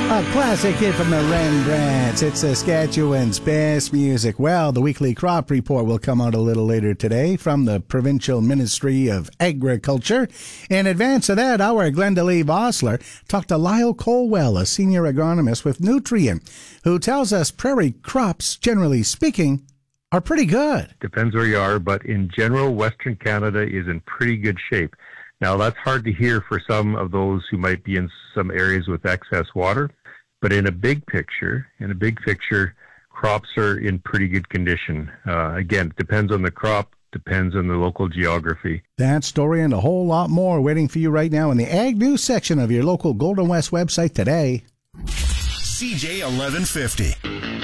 A classic hit from the Rembrandts. It's Saskatchewan's best music. Well, the weekly crop report will come out a little later today from the Provincial Ministry of Agriculture. In advance of that, our Glenda Lee Vossler talked to Lyle Colwell, a senior agronomist with Nutrien, who tells us prairie crops, generally speaking, are pretty good. Depends where you are, but in general, Western Canada is in pretty good shape. Now, that's hard to hear for some of those who might be in some areas with excess water, but in a big picture, crops are in pretty good condition. Again, it depends on the crop, depends on the local geography. That story and a whole lot more waiting for you right now in the Ag News section of your local Golden West website today. CJ 1150.